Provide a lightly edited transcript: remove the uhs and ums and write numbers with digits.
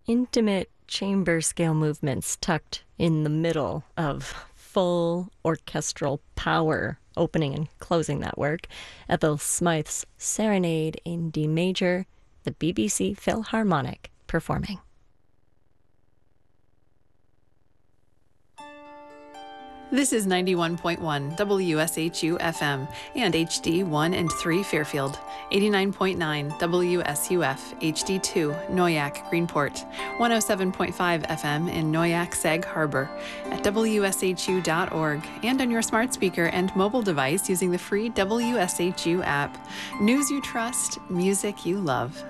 intimate chamber scale movements tucked in the middle of full orchestral power, opening and closing that work. Ethel Smythe's Serenade in D major, the BBC Philharmonic performing. This is 91.1 WSHU FM and HD 1 and 3 Fairfield, 89.9 WSUF HD 2 Noyak Greenport, 107.5 FM in Noyak Sag Harbor, at WSHU.org, and on your smart speaker and mobile device using the free WSHU app. News you trust, music you love.